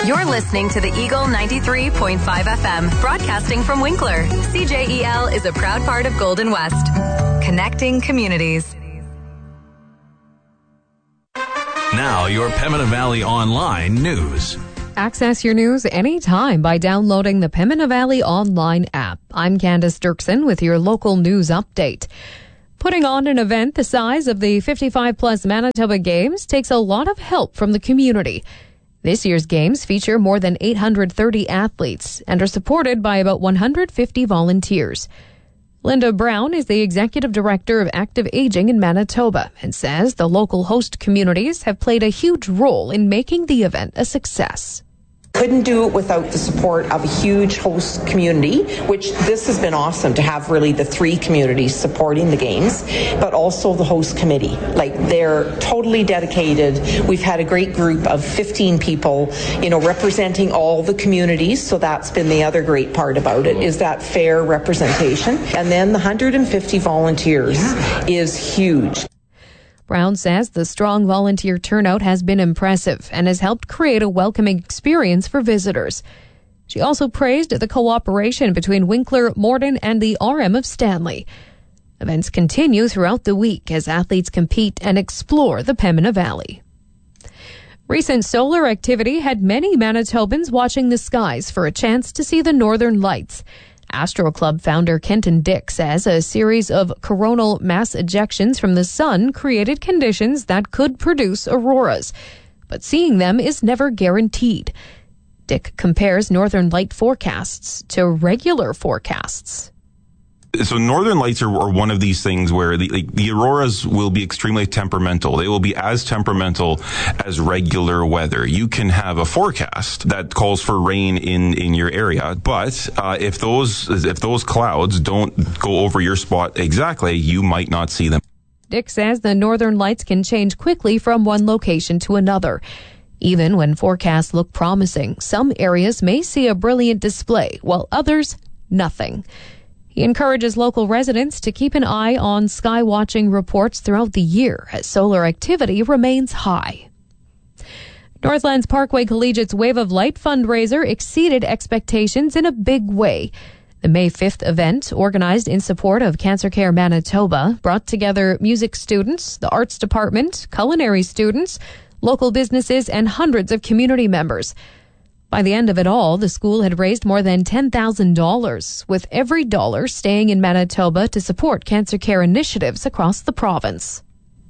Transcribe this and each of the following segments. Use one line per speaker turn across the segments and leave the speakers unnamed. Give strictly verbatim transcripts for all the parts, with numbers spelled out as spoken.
You're listening to the Eagle ninety-three point five F M, broadcasting from Winkler. C J E L is a proud part of Golden West, connecting communities.
Now, your Pembina Valley Online news.
Access your news anytime by downloading the Pembina Valley Online app. I'm Candace Dirksen with your local news update. Putting on an event the size of the fifty-five plus Manitoba Games takes a lot of help from the community. This year's games feature more than eight hundred thirty athletes and are supported by about one hundred fifty volunteers. Linda Brown is the Executive Director of Active Aging in Manitoba and says the local host communities have played a huge role in making the event a success.
Couldn't do it without the support of a huge host community, which this has been awesome to have really the three communities supporting the games, but also the host committee. Like, they're totally dedicated. We've had a great group of fifteen people, you know, representing all the communities. So that's been the other great part about it, is that fair representation. And then the one hundred fifty volunteers yeah. is huge.
Brown says the strong volunteer turnout has been impressive and has helped create a welcoming experience for visitors. She also praised the cooperation between Winkler, Morden, and the R M of Stanley. Events continue throughout the week as athletes compete and explore the Pembina Valley. Recent solar activity had many Manitobans watching the skies for a chance to see the Northern Lights. Astro Club founder Kenton Dick says a series of coronal mass ejections from the sun created conditions that could produce auroras, but seeing them is never guaranteed. Dick compares Northern Light forecasts to regular forecasts.
So Northern Lights are, are one of these things where the, like, the auroras will be extremely temperamental. They will be as temperamental as regular weather. You can have a forecast that calls for rain in, in your area, but uh, if those if those clouds don't go over your spot exactly, you might not see them.
Dick says the Northern Lights can change quickly from one location to another. Even when forecasts look promising, some areas may see a brilliant display, while others, nothing. He encourages local residents to keep an eye on sky watching reports throughout the year as solar activity remains high. Northlands Parkway Collegiate's Wave of Light fundraiser exceeded expectations in a big way. The May fifth event, organized in support of Cancer Care Manitoba, brought together music students, the arts department, culinary students, local businesses, and hundreds of community members. By the end of it all, the school had raised more than ten thousand dollars, with every dollar staying in Manitoba to support cancer care initiatives across the province.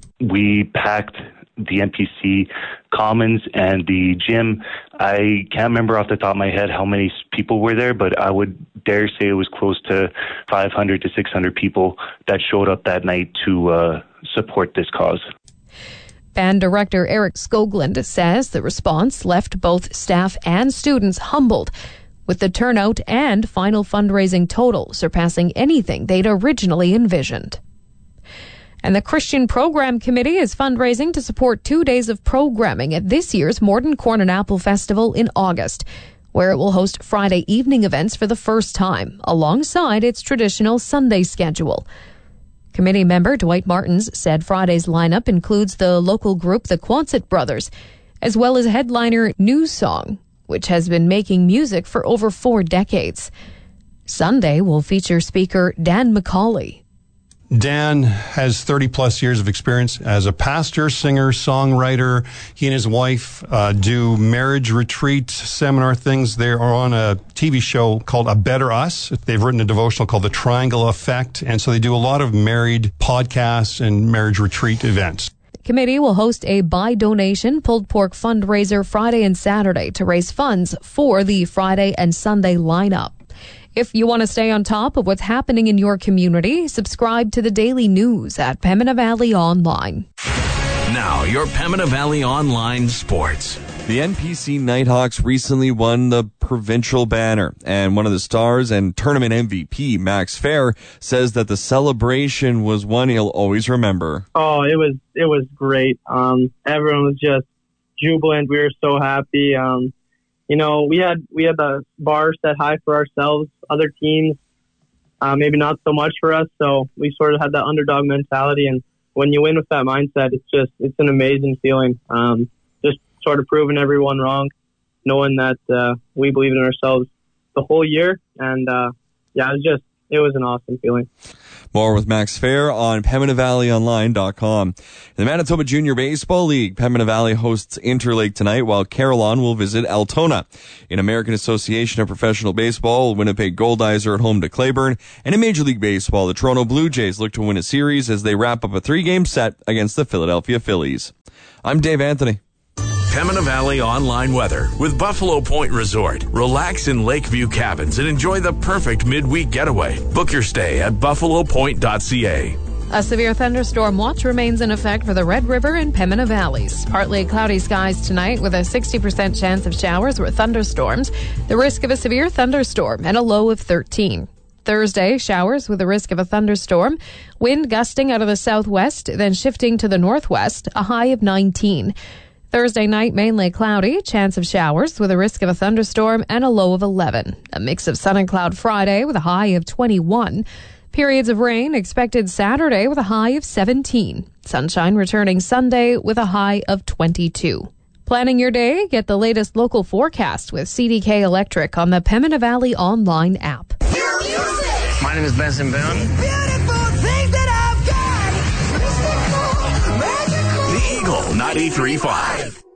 We packed the N P C Commons and the gym. I can't remember off the top of my head how many people were there, but I would dare say it was close to five hundred to six hundred people that showed up that night to uh, support this cause.
Band director Eric Skoglund says the response left both staff and students humbled, with the turnout and final fundraising total surpassing anything they'd originally envisioned. And the Christian Program Committee is fundraising to support two days of programming at this year's Morden Corn and Apple Festival in August, where it will host Friday evening events for the first time, alongside its traditional Sunday schedule. Committee member Dwight Martins said Friday's lineup includes the local group the Quonset Brothers, as well as headliner New Song, which has been making music for over four decades. Sunday will feature speaker Dan McCauley.
Dan has thirty plus years of experience as a pastor, singer, songwriter. He and his wife uh, do marriage retreat seminar things. They are on a T V show called A Better Us. They've written a devotional called The Triangle Effect. And so they do a lot of married podcasts and marriage retreat events.
The committee will host a by donation pulled pork fundraiser Friday and Saturday to raise funds for the Friday and Sunday lineup. If you want to stay on top of what's happening in your community, subscribe to the daily news at Pembina Valley Online.
Now, your Pembina Valley Online sports.
The N P C Nighthawks recently won the provincial banner, and one of the stars and tournament M V P, Max Fair, says that the celebration was one he'll always remember.
Oh, it was it was great. Um, everyone was just jubilant. We were so happy. Um, you know, we had we had the bar set high for ourselves. Other teams, uh, maybe not so much for us. So we sort of had that underdog mentality, and when you win with that mindset, it's just it's an amazing feeling. Um, just sort of proving everyone wrong. knowing that uh, we believed in ourselves the whole year. And uh, yeah, it was just, it was an awesome feeling.
More with Max Fair on Pembina Valley Online dot com. In the Manitoba Junior Baseball League, Pembina Valley hosts Interlake tonight, while Carillon will visit Altona. In American Association of Professional Baseball, Winnipeg Goldeyes are at home to Claiborne. And in Major League Baseball, the Toronto Blue Jays look to win a series as they wrap up a three-game set against the Philadelphia Phillies. I'm Dave Anthony.
Pembina Valley Online weather with Buffalo Point Resort. Relax in Lakeview Cabins and enjoy the perfect midweek getaway. Book your stay at buffalo point dot c a.
A severe thunderstorm watch remains in effect for the Red River and Pembina Valleys. Partly cloudy skies tonight with a sixty percent chance of showers or thunderstorms. The risk of a severe thunderstorm and a low of thirteen. Thursday, showers with a risk of a thunderstorm. Wind gusting out of the southwest, then shifting to the northwest, a high of nineteen. Thursday night, mainly cloudy, chance of showers with a risk of a thunderstorm and a low of eleven. A mix of sun and cloud Friday with a high of twenty-one. Periods of rain expected Saturday with a high of seventeen. Sunshine returning Sunday with a high of twenty-two. Planning your day? Get the latest local forecast with C D K Electric on the Pembina Valley Online app.
My name is Benson Boone.
The Eagle ninety-three point five.